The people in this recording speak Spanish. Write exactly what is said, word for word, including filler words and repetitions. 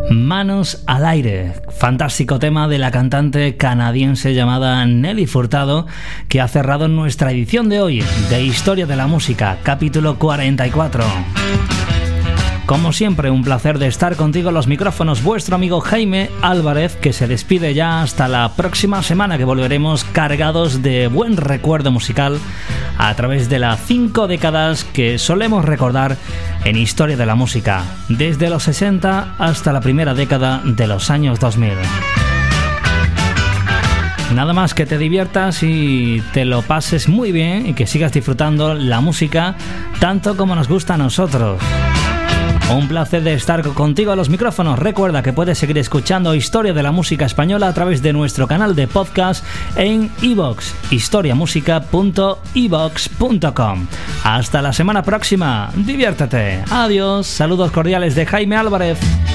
Manos al aire, fantástico tema de la cantante canadiense llamada Nelly Furtado, que ha cerrado nuestra edición de hoy de Historia de la Música, capítulo cuarenta y cuatro. Como siempre, un placer de estar contigo en los micrófonos, vuestro amigo Jaime Álvarez, que se despide ya hasta la próxima semana, que volveremos cargados de buen recuerdo musical a través de las cinco décadas que solemos recordar en Historia de la Música, desde los sesenta hasta la primera década de los años dos mil. Nada más que te diviertas y te lo pases muy bien y que sigas disfrutando la música tanto como nos gusta a nosotros. Un placer de estar contigo a los micrófonos. Recuerda que puedes seguir escuchando Historia de la Música Española a través de nuestro canal de podcast en iVoox, historiamusica punto ivox punto com. Hasta la semana próxima. Diviértete. Adiós. Saludos cordiales de Jaime Álvarez.